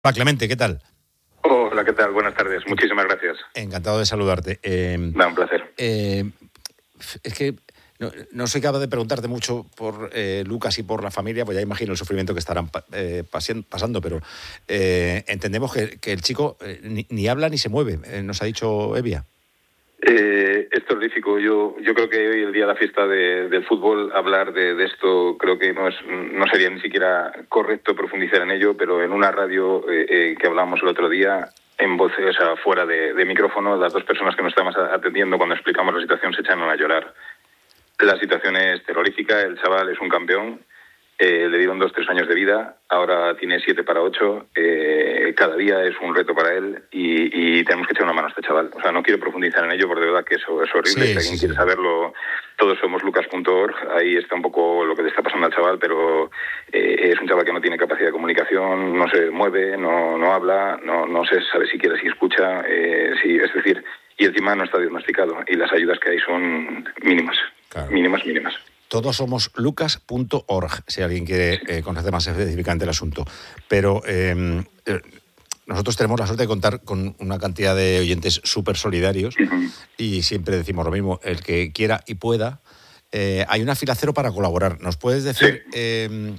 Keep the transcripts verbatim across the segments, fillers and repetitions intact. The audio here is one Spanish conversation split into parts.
Hola Clemente, ¿qué tal? Hola, ¿qué tal? Buenas tardes, muchísimas gracias. Encantado de saludarte. Eh, Da un placer. Eh, es que no, no soy capaz de preguntarte mucho por eh, Lucas y por la familia, pues ya imagino el sufrimiento que estarán eh, pasando, pero eh, entendemos que, que el chico eh, ni, ni habla ni se mueve, eh, nos ha dicho Evia. Eh, es terrorífico. Yo, yo creo que hoy, el día de la fiesta de, del fútbol, hablar de, de esto creo que no es, no sería ni siquiera correcto profundizar en ello, pero en una radio eh, eh, que hablamos el otro día, en voz, o sea, fuera de, de micrófono, las dos personas que nos estamos atendiendo, cuando explicamos la situación, se echaron a llorar. La situación es terrorífica, el chaval es un campeón. Eh, le dieron dos, tres años de vida, ahora tiene siete para ocho, eh, cada día es un reto para él y, y tenemos que echar una mano a este chaval. O sea, no quiero profundizar en ello porque de verdad que eso es horrible. Sí, si alguien sí, quiere sí. saberlo, todos somos lucas punto org, ahí está un poco lo que le está pasando al chaval, pero eh, es un chaval que no tiene capacidad de comunicación, no se mueve, no, no habla, no, no se sabe siquiera si escucha, eh, si, es decir, y encima no está diagnosticado y las ayudas que hay son mínimas, claro. mínimas, mínimas. Todos somos lucas punto org, si alguien quiere eh, conocer más específicamente el asunto. Pero eh, eh, nosotros tenemos la suerte de contar con una cantidad de oyentes súper solidarios uh-huh. y siempre decimos lo mismo, el que quiera y pueda. Eh, hay una fila cero para colaborar. ¿Nos puedes decir sí. eh,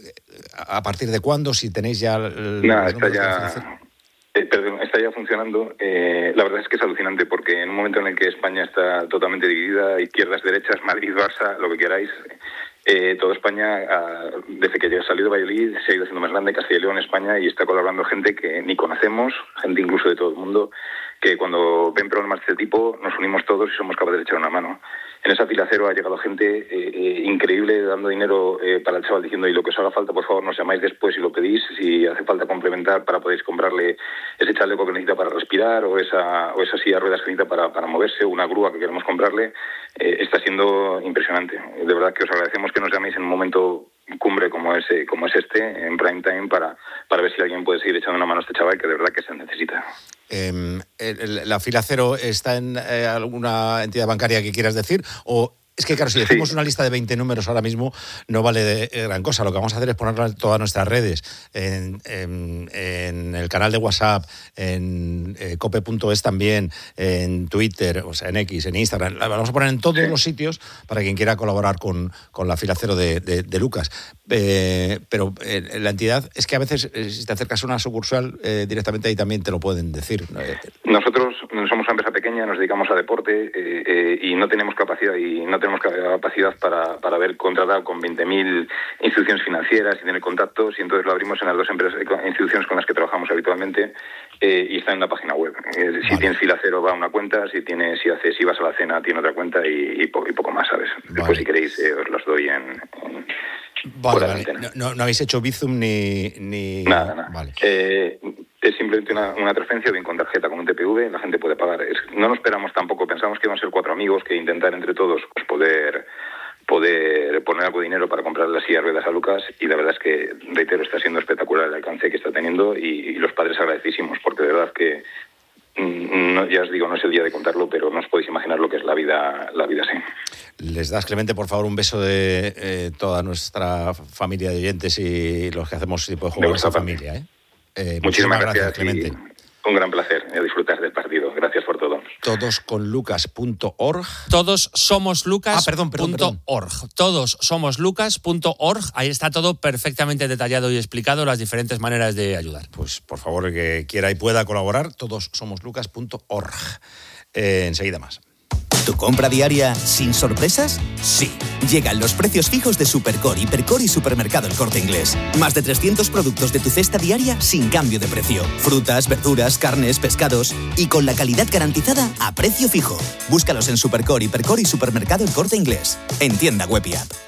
a partir de cuándo, si tenéis ya... El, Nada, está ya... Eh, perdón, está ya funcionando. Eh, la verdad es que es alucinante porque en un momento en el que España está totalmente dividida, izquierdas, derechas, Madrid, Barça, lo que queráis, eh, toda España, ah, desde que ya ha salido Valladolid, se ha ido haciendo más grande, Castilla y León, España, y está colaborando gente que ni conocemos, gente incluso de todo el mundo, que cuando ven problemas de este tipo nos unimos todos y somos capaces de echar una mano. En esa fila cero ha llegado gente eh, eh, increíble dando dinero eh, para el chaval diciendo y lo que os haga falta, por favor, nos llamáis después y lo pedís, si hace falta complementar para poder comprarle ese chaleco que necesita para respirar o esa, o esa silla de ruedas que necesita para, para moverse, una grúa que queremos comprarle, eh, está siendo impresionante. De verdad que os agradecemos que nos llaméis en un momento cumbre como es, como es este, en prime time, para, para ver si alguien puede seguir echando una mano a este chaval que de verdad que se necesita. Eh, el, ¿La fila cero está en eh, alguna entidad bancaria que quieras decir? ¿O es que, claro, si decimos sí. una lista de veinte números ahora mismo, no vale de gran cosa. Lo que vamos a hacer es ponerla en todas nuestras redes, en, en, en el canal de WhatsApp, en eh, cope punto es también, en Twitter, o sea, en X, en Instagram. La vamos a poner en todos sí. los sitios para quien quiera colaborar con, con la fila cero de, de, de Lucas. Eh, pero eh, la entidad, es que a veces, eh, si te acercas a una sucursal, eh, directamente ahí también te lo pueden decir. Nosotros somos una empresa pequeña, nos dedicamos a deporte eh, eh, y no tenemos capacidad y no tenemos capacidad para, para haber contratado con veinte mil instituciones financieras y tener contactos, y entonces lo abrimos en las dos empresas, instituciones con las que trabajamos habitualmente eh, y está en la página web. Eh, vale. Si tienes fila cero va a una cuenta, si tienes, si haces, si vas a la cena tiene otra cuenta y, y, po- y poco más, ¿sabes? Vale. Después si queréis eh, os los doy en... en Vale, vale. No, no habéis hecho Bizum ni... ni... Nada, nada. Vale. Eh, es simplemente una, una transferencia bien con tarjeta, con un T P V, la gente puede pagar. Es, no nos esperamos tampoco, pensamos que iban a ser cuatro amigos, que intentar entre todos pues, poder poder poner algo de dinero para comprar la silla de ruedas a Lucas, y la verdad es que, reitero, está siendo espectacular el alcance que está teniendo y, y los padres agradecísimos, porque de verdad que no, ya os digo, no es el día de contarlo, pero no os podéis imaginar lo que es la vida, la vida así. Les das, Clemente, por favor, un beso de eh, toda nuestra familia de oyentes y los que hacemos tipo de juego de esa familia. ¿eh? Eh, muchísimas, muchísimas gracias, gracias, Clemente. Un gran placer a disfrutar del partido. Gracias por todo. Todos con lucas punto org. Todos somos lucas ah, perdón, perdón, punto org. perdón. Todos somos lucas punto org. Ahí está todo perfectamente detallado y explicado, las diferentes maneras de ayudar. Pues por favor, el que quiera y pueda colaborar, todos somos lucas punto org. Eh, enseguida más. ¿Tu compra diaria sin sorpresas? Sí. Llegan los precios fijos de Supercore, Hipercore y Supermercado El Corte Inglés. Más de trescientos productos de tu cesta diaria sin cambio de precio. Frutas, verduras, carnes, pescados y con la calidad garantizada a precio fijo. Búscalos en Supercore, Hipercore y Supermercado El Corte Inglés. En tienda web y app.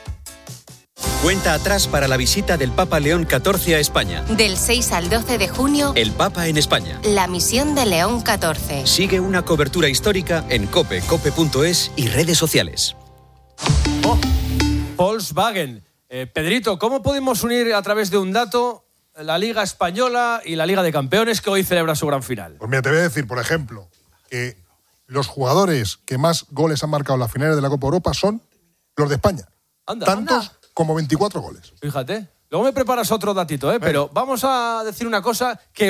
Cuenta atrás para la visita del Papa León catorce a España. Del seis al doce de junio, El Papa en España. La misión de León catorce. Sigue una cobertura histórica en cope, cope punto es y redes sociales. Oh, Volkswagen. Eh, Pedrito, ¿cómo podemos unir a través de un dato la Liga Española y la Liga de Campeones que hoy celebra su gran final? Pues mira, te voy a decir, por ejemplo, que los jugadores que más goles han marcado en las finales de la Copa Europa son los de España. Anda, Tantos anda. como veinticuatro goles. Fíjate. Luego me preparas otro datito, ¿eh? Pero vamos a decir una cosa que